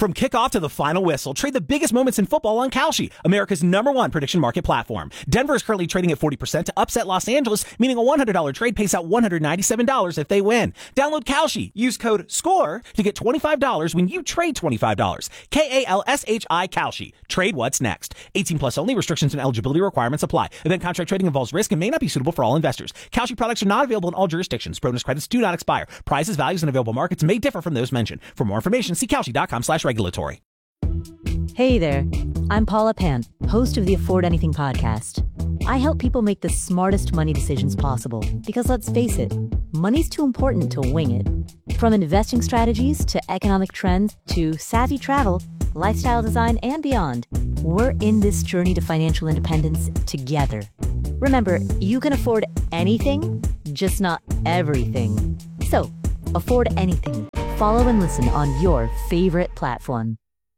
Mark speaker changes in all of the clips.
Speaker 1: From kickoff to the final whistle, trade the biggest moments in football on Kalshi, America's #1 prediction market platform. Denver is currently trading at 40% to upset Los Angeles, meaning a $100 trade pays out $197 if they win. Download Kalshi. Use code SCORE to get $25 when you trade $25. KALSHI Kalshi. Trade what's next. 18 plus only. Restrictions and eligibility requirements apply. Event contract trading involves risk and may not be suitable for all investors. Kalshi products are not available in all jurisdictions. Bonus credits do not expire. Prices, values, and available markets may differ from those mentioned. For more information, see Kalshi.com/regulatory.
Speaker 2: Hey there, I'm Paula Pant, host of the Afford Anything podcast. I help people make the smartest money decisions possible because let's face it, money's too important to wing it. From investing strategies to economic trends to savvy travel, lifestyle design, and beyond, we're in this journey to financial independence together. Remember, you can afford anything, just not everything. So, afford anything. Follow and listen on your favorite platform.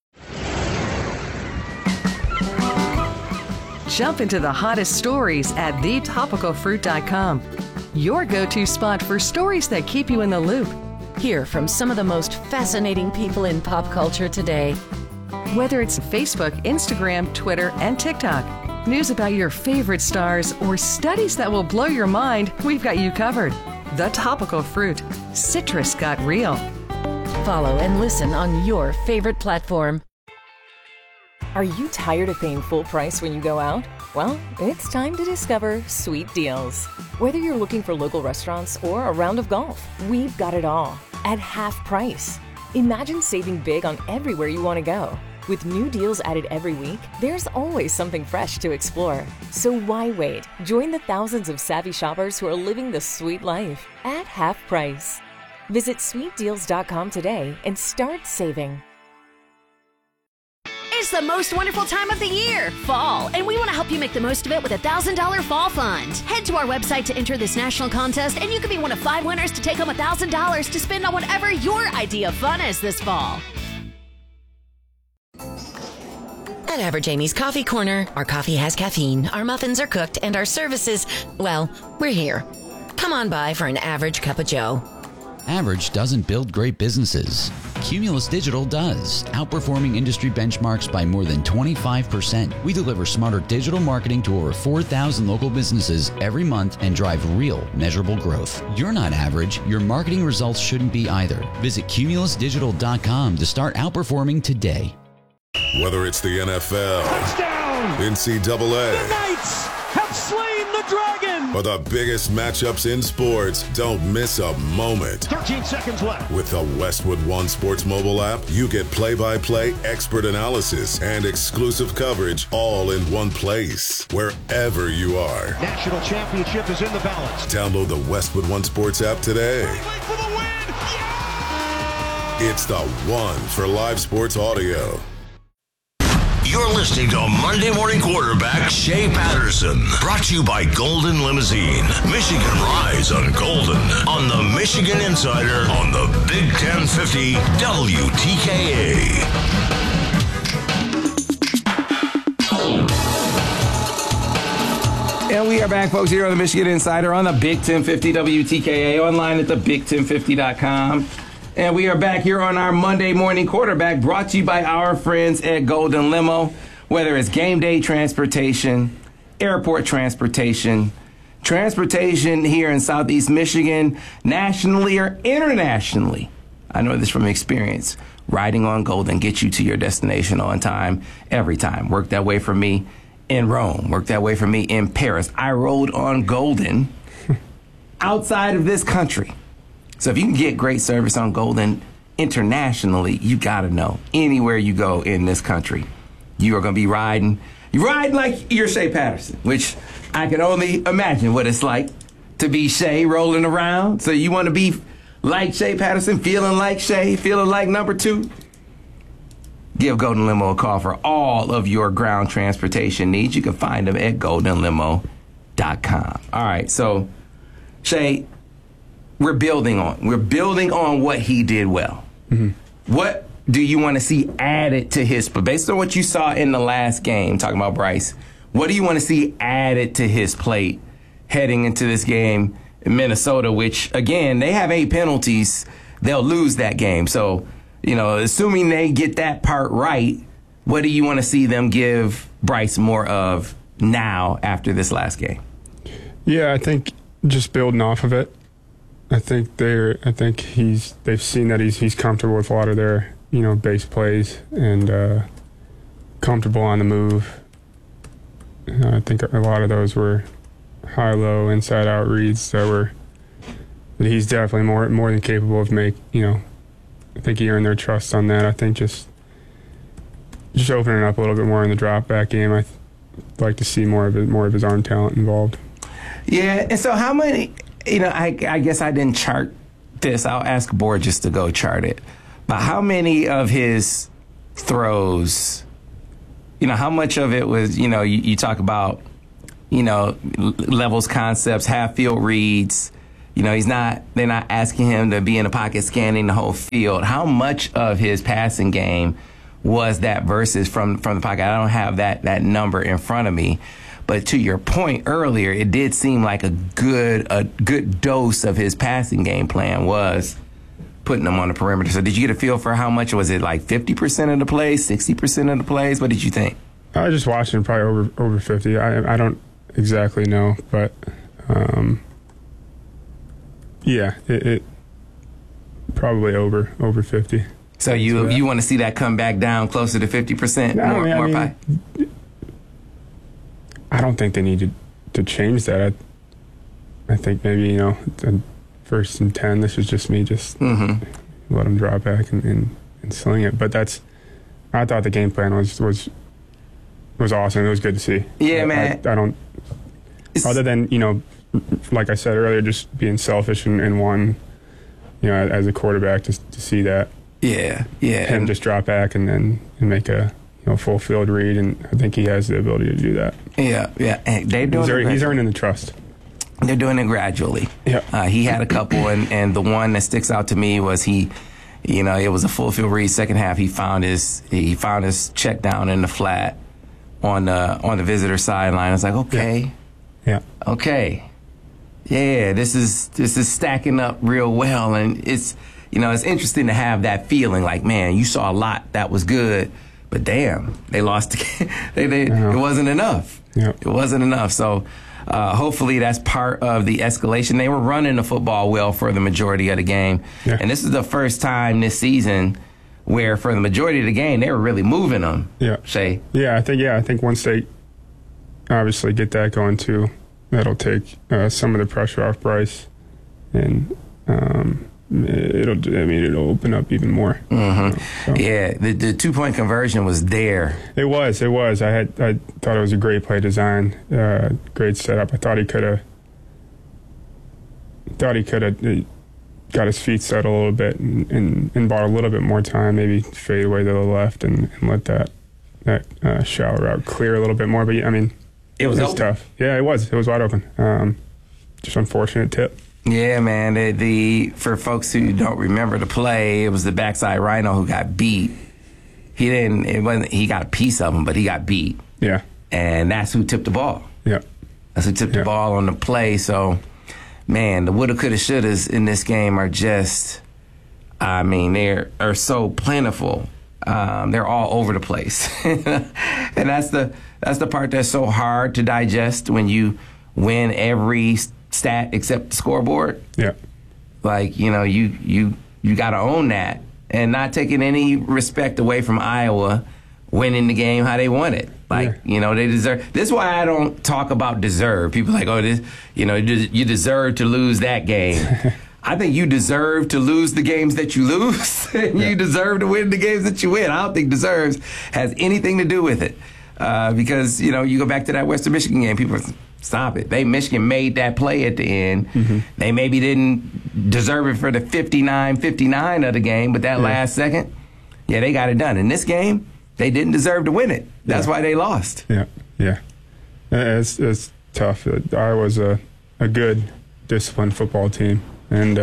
Speaker 3: Jump into the hottest stories at thetopicalfruit.com. Your go-to spot for stories that keep you in the loop. Hear from some of the most fascinating people in pop culture today. Whether it's Facebook, Instagram, Twitter, and TikTok, news about your favorite stars, or studies that will blow your mind, we've got you covered. The Topical Fruit. Citrus got real. Follow and listen on your favorite platform.
Speaker 4: Are you tired of paying full price when you go out? Well, it's time to discover Sweet Deals. Whether you're looking for local restaurants or a round of golf, we've got it all at half price. Imagine saving big on everywhere you want to go. With new deals added every week, there's always something fresh to explore. So why wait? Join the thousands of savvy shoppers who are living the sweet life at half price. Visit sweetdeals.com today and start saving.
Speaker 5: It's the most wonderful time of the year, fall, and we want to help you make the most of it with a $1,000 fall fund. Head to our website to enter this national contest, and you could be one of 5 winners to take home $1,000 to spend on whatever your idea of fun is this fall.
Speaker 6: At Average Amy's Coffee Corner, our coffee has caffeine, our muffins are cooked, and our services, well, we're here. Come on by for an average cup of joe.
Speaker 7: Average doesn't build great businesses. Cumulus Digital does, outperforming industry benchmarks by more than 25%. We deliver smarter digital marketing to over 4,000 local businesses every month and drive real, measurable growth. You're not average. Your marketing results shouldn't be either. Visit cumulusdigital.com to start outperforming today.
Speaker 8: Whether it's the NFL, touchdown, NCAA,
Speaker 9: the Knights have slain the dragon,
Speaker 8: or the biggest matchups in sports, don't miss a moment.
Speaker 9: 13 seconds left.
Speaker 8: With the Westwood One Sports mobile app, you get play-by-play expert analysis and exclusive coverage all in one place, wherever you are.
Speaker 9: National championship is in the balance.
Speaker 8: Download the Westwood One Sports app today.
Speaker 9: For the win. Yeah!
Speaker 8: It's the one for live sports audio.
Speaker 10: You're listening to Monday Morning Quarterback Shea Patterson. Brought to you by Golden Limousine. Michigan Rise on Golden. On the Michigan Insider on the Big 1050 WTKA.
Speaker 11: And we are back, folks, here on the Michigan Insider on the Big 1050 WTKA, online at thebig1050.com. And we are back here on our Monday Morning Quarterback, brought to you by our friends at Golden Limo. Whether it's game day transportation, airport transportation, transportation here in Southeast Michigan, nationally or internationally. I know this from experience. Riding on Golden gets you to your destination on time, every time. Worked that way for me in Rome. Worked that way for me in Paris. I rode on Golden outside of this country. So if you can get great service on Golden internationally, you got to know, anywhere you go in this country, you are going to be riding. You're riding like you're Shea Patterson, which I can only imagine what it's like to be Shea rolling around. So you want to be like Shea Patterson, feeling like Shea, feeling like number 2? Give Golden Limo a call for all of your ground transportation needs. You can find them at goldenlimo.com. All right, so Shea, we're building on what he did well. Mm-hmm. What do you want to see added to his, based on what you saw in the last game, talking about Bryce, what do you want to see added to his plate heading into this game in Minnesota, which, again, they have 8 penalties. They'll lose that game. So assuming they get that part right, what do you want to see them give Bryce more of now after this last game?
Speaker 12: Yeah, I think just building off of it. I think they've seen that he's comfortable with a lot of their base plays and comfortable on the move. I think a lot of those were high-low, inside-out reads that he's definitely more than capable of I think he earned their trust on that. I think just opening up a little bit more in the drop-back game. I'd like to see more of his arm talent involved.
Speaker 11: Yeah, and so how many? I guess I didn't chart this. I'll ask Borges to go chart it. But how many of his throws? How much of it was? You talk about levels, concepts, half field reads. They're not asking him to be in the pocket scanning the whole field. How much of his passing game was that versus from the pocket? I don't have that number in front of me. But to your point earlier, it did seem like a good dose of his passing game plan was putting them on the perimeter. So did you get a feel for how much? Was it like 50% of the plays, 60% of the plays? What did you think?
Speaker 12: I just watched him probably over 50. I don't exactly know, but yeah, it probably over 50.
Speaker 11: So you want to see that come back down closer to 50%?
Speaker 12: I don't think they need to change that. I think maybe, first and 10, this was just me let him drop back and sling it. But I thought the game plan was awesome. It was good to see.
Speaker 11: Yeah, man.
Speaker 12: I don't, other than, like I said earlier, just being selfish and one, as a quarterback, just to see that.
Speaker 11: Yeah.
Speaker 12: Him just drop back and make a full field read, and I think he has the ability to do that.
Speaker 11: Yeah. And he's
Speaker 12: earning the trust.
Speaker 11: They're doing it gradually.
Speaker 12: Yeah.
Speaker 11: He had a couple, and the one that sticks out to me was it was a full field read. Second half, he found his check down in the flat on the visitor sideline. I was like, okay,
Speaker 12: yeah,
Speaker 11: okay, yeah, this is stacking up real well, and it's interesting to have that feeling like, man, you saw a lot that was good. But damn, they lost the game. It wasn't enough.
Speaker 12: Yep.
Speaker 11: It wasn't enough. So hopefully that's part of the escalation. They were running the football well for the majority of the game.
Speaker 12: Yeah.
Speaker 11: And this is the first time this season where for the majority of the game they were really moving them.
Speaker 12: Yeah.
Speaker 11: Shay?
Speaker 12: Yeah, I think once they obviously get that going too, that'll take some of the pressure off Bryce. And it'll open up even more.
Speaker 11: Mm-hmm. So. Yeah, the 2-point conversion was there.
Speaker 12: It was. I thought it was a great play design, great setup. I thought he could have got his feet set a little bit and bought a little bit more time, maybe fade away to the left and let that shallow route clear a little bit more. But
Speaker 11: it was
Speaker 12: tough. Yeah, it was. It was wide open. Just unfortunate tip.
Speaker 11: Yeah, man. For folks who don't remember the play, it was the backside Rhino who got beat. He got a piece of him, but he got beat.
Speaker 12: Yeah.
Speaker 11: And that's who tipped the ball.
Speaker 12: Yeah.
Speaker 11: That's who tipped the ball on the play. So, man, the woulda, coulda, shouldas in this game are just, they are so plentiful. They're all over the place. And that's the part that's so hard to digest when you win every stat except the scoreboard.
Speaker 12: Yeah.
Speaker 11: Like, you got to own that and not taking any respect away from Iowa winning the game how they won it. Like, they deserve. This is why I don't talk about deserve. People are like, you deserve to lose that game. I think you deserve to lose the games that you lose, and you deserve to win the games that you win. I don't think deserves has anything to do with it. Because, you go back to that Western Michigan game, people stop it. Michigan made that play at the end. Mm-hmm. They maybe didn't deserve it for the 59-59 of the game, but that last second, they got it done. In this game, they didn't deserve to win it. That's why they lost.
Speaker 12: Yeah. It's tough. Iowa's a good, disciplined football team. And,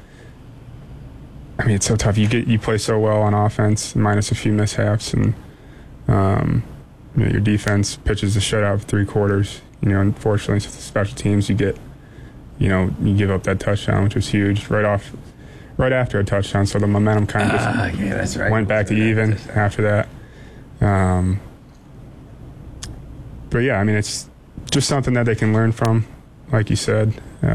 Speaker 12: it's so tough. You play so well on offense, minus a few mishaps, and your defense pitches a shutout for 3 quarters. Unfortunately, with the special teams, you give up that touchdown, which was huge, right off right after a touchdown, so the momentum kind of just went back to even after that. But yeah, I mean, it's just something that they can learn from, like you said.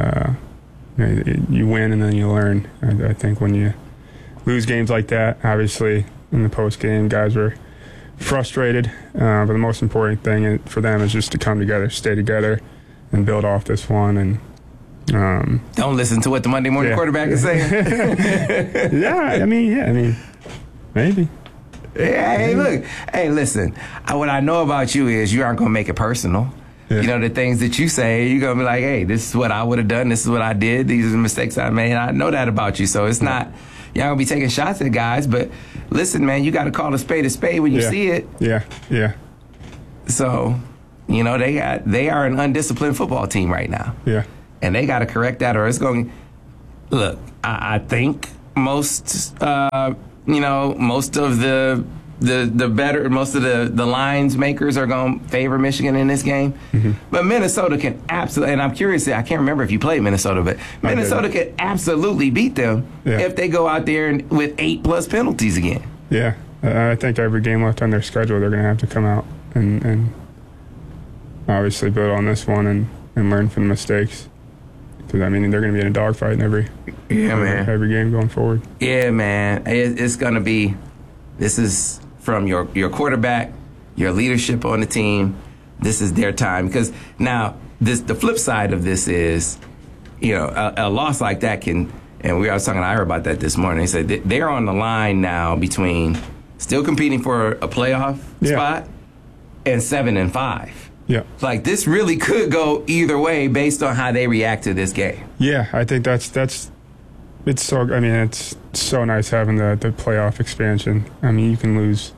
Speaker 12: You win and then you learn. I think when you lose games like that, obviously in the post game, guys were frustrated. But the most important thing for them is just to come together, stay together, and build off this one. And
Speaker 11: don't listen to what the Monday morning quarterback is saying.
Speaker 12: I mean, maybe.
Speaker 11: Yeah, hey, look. Hey, listen. What I know about you is you aren't going to make it personal. Yeah. You know, the things that you say, you're going to be like, hey, this is what I would have done. This is what I did. These are the mistakes I made. I know that about you. So it's not, y'all going to be taking shots at guys. But listen, man, you got to call a spade when you see it.
Speaker 12: Yeah.
Speaker 11: So, you know, they are an undisciplined football team right now.
Speaker 12: Yeah.
Speaker 11: And they got to correct that or it's going to, look, I think most of the lines makers are going to favor Michigan in this game. Mm-hmm. But Minnesota can absolutely, and I'm curious, I can't remember if you played Minnesota, but Minnesota can absolutely beat them if they go out there with 8+ penalties again.
Speaker 12: Yeah. I think every game left on their schedule, they're going to have to come out and obviously build on this one and learn from the mistakes. Because, I mean, they're going to be in a dogfight in every game going forward.
Speaker 11: Yeah, man. It's going to be, this is from your quarterback, your leadership on the team. This is their time. Because now, the flip side of this is, you know, a loss like that can, and I was talking to Ira about that this morning. He said they're on the line now between still competing for a playoff spot and 7-5.
Speaker 12: Yeah.
Speaker 11: Like, this really could go either way based on how they react to this game.
Speaker 12: Yeah, I think it's so nice having the playoff expansion. I mean, you can lose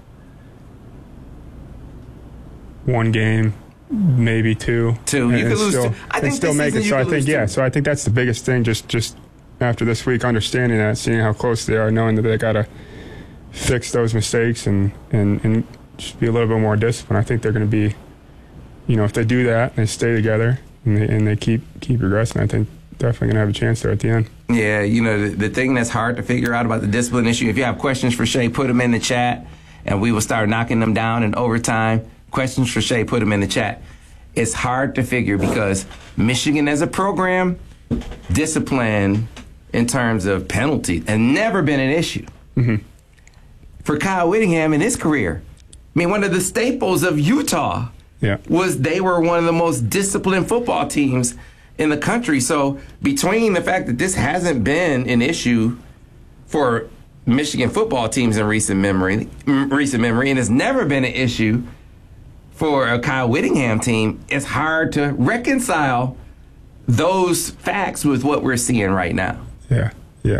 Speaker 12: one game, maybe two.
Speaker 11: You can lose two. I think
Speaker 12: still make it. So I think So I think that's the biggest thing. Just after this week, understanding that, seeing how close they are, knowing that they got to fix those mistakes and just be a little bit more disciplined. I think they're going to be, you know, if they do that and they stay together and they keep progressing, I think definitely going to have a chance there at the end.
Speaker 11: Yeah, you know, the thing that's hard to figure out about the discipline issue, if you have questions for Shea, put them in the chat, and we will start knocking them down in overtime. Questions for Shea, put them in the chat. It's hard to figure because Michigan as a program, discipline in terms of penalty has never been an issue.
Speaker 12: Mm-hmm.
Speaker 11: For Kyle Whittingham in his career, I mean, one of the staples of Utah was they were one of the most disciplined football teams in the country. So between the fact that this hasn't been an issue for Michigan football teams in recent memory, and has never been an issue for a Kyle Whittingham team, it's hard to reconcile those facts with what we're seeing right now.
Speaker 12: Yeah.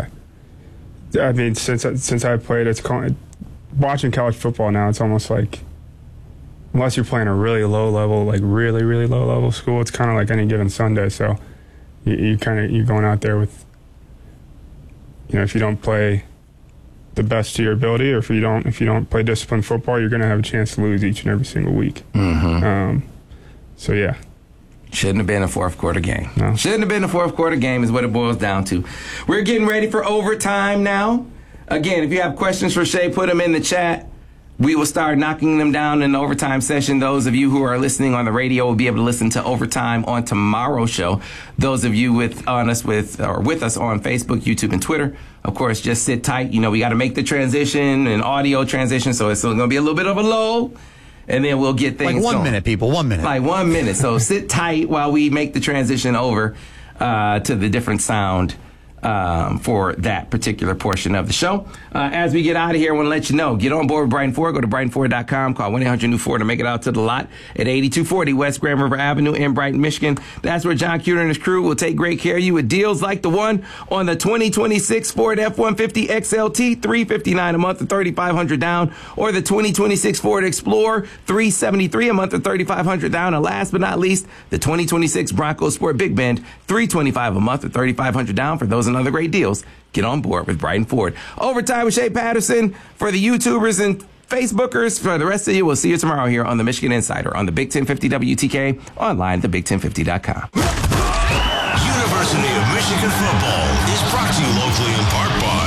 Speaker 12: I mean, since I played, watching college football now, it's almost like, unless you're playing a really low level, like really, really low level school, it's kind of like any given Sunday. So you're going out there with, you know, if you don't play the best to your ability, or if you don't play disciplined football, you're going to have a chance to lose each and every single week.
Speaker 11: Mm-hmm.
Speaker 12: So yeah.
Speaker 11: Shouldn't have been a fourth quarter game.
Speaker 12: No.
Speaker 11: Shouldn't have been a fourth quarter game is what it boils down to. We're getting ready for overtime now. Again, if you have questions for Shea, put them in the chat. We will start knocking them down in the overtime session. Those of you who are listening on the radio will be able to listen to overtime on tomorrow's show. Those of you with us on Facebook, YouTube, and Twitter, of course, just sit tight. You know, we got to make the transition, an audio transition, so it's going to be a little bit of a lull, and then we'll get things
Speaker 13: like 1
Speaker 11: going.
Speaker 13: minute, people, 1 minute.
Speaker 11: Like 1 minute. So sit tight while we make the transition over to the different sound for that particular portion of the show. As we get out of here, I want to let you know, get on board with Brighton Ford. Go to BrightonFord.com. Call 1-800-NEW-FORD to make it out to the lot at 8240 West Grand River Avenue in Brighton, Michigan. That's where John Cuter and his crew will take great care of you with deals like the one on the 2026 Ford F-150 XLT, $359 a month or $3,500 down, or the 2026 Ford Explorer, $373 a month or $3,500 down. And last but not least, the 2026 Bronco Sport Big Bend, $325 a month or $3,500 down. For those and other great deals, get on board with Brighton Ford. Overtime with Shea Patterson. For the YouTubers and Facebookers, for the rest of you, we'll see you tomorrow here on the Michigan Insider on the Big 1050 WTK, online at thebig1050.com.
Speaker 10: University of Michigan football is brought to you locally in part by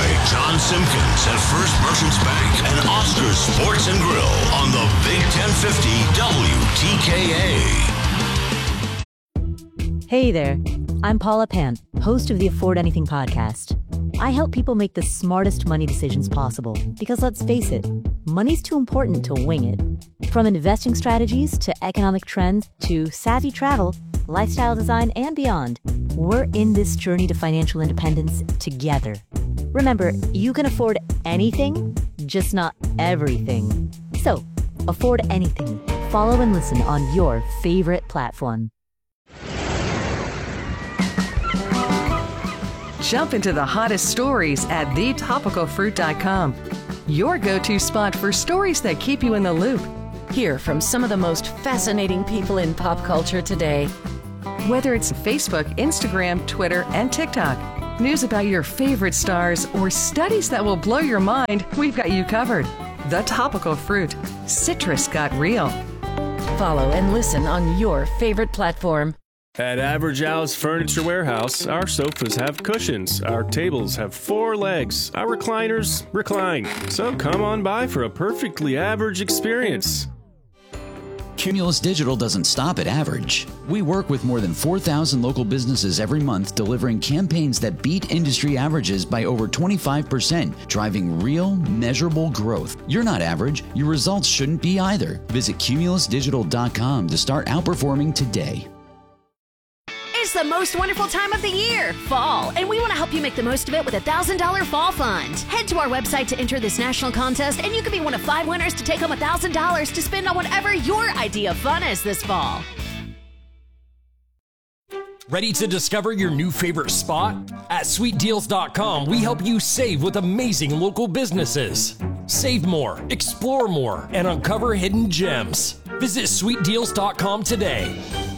Speaker 10: Merchants Bank, and Oscar's Sports and Grill on the Big 1050 WTKA.
Speaker 2: Hey there, I'm Paula Pan, host of the Afford Anything podcast. I help people make the smartest money decisions possible because let's face it, money's too important to wing it. From investing strategies to economic trends to savvy travel, lifestyle design, and beyond, we're in this journey to financial independence together. Remember, you can afford anything, just not everything. So, afford anything. Follow and listen on your favorite platform.
Speaker 3: Jump into the hottest stories at thetopicalfruit.com. Your go-to spot for stories that keep you in the loop. Hear from some of the most fascinating people in pop culture today. Whether it's Facebook, Instagram, Twitter, and TikTok, news about your favorite stars, or studies that will blow your mind, we've got you covered. The Topical Fruit. Citrus got real. Follow and listen on your favorite platform.
Speaker 13: At Average Al's Furniture Warehouse, our sofas have cushions, our tables have 4 legs, our recliners recline. So come on by for a perfectly average experience.
Speaker 7: Cumulus Digital doesn't stop at average. We work with more than 4,000 local businesses every month, delivering campaigns that beat industry averages by over 25%, driving real, measurable growth. You're not average. Your results shouldn't be either. Visit cumulusdigital.com to start outperforming today.
Speaker 5: It's the most wonderful time of the year, fall, and we want to help you make the most of it with a $1,000 fall fund. Head to our website to enter this national contest, and you could be one of 5 winners to take home $1,000 to spend on whatever your idea of fun is this fall.
Speaker 14: Ready to discover your new favorite spot? At sweetdeals.com, we help you save with amazing local businesses. Save more, explore more, and uncover hidden gems. Visit sweetdeals.com today.